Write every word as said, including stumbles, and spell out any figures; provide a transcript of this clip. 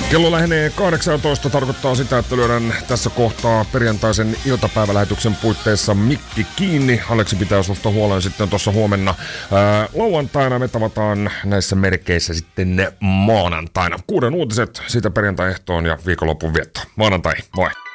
Kello lähenee kahdeksantoista, tarkoittaa sitä, että lyödään tässä kohtaa perjantaisen iltapäivälähetyksen puitteissa mikki kiinni. Aleksi pitää susta huolen sitten tuossa huomenna. Ää, lauantaina me tavataan näissä merkeissä sitten maanantaina. Kuuden uutiset siitä perjantai-ehtoon ja viikonlopun viettoon. Maanantai, moi!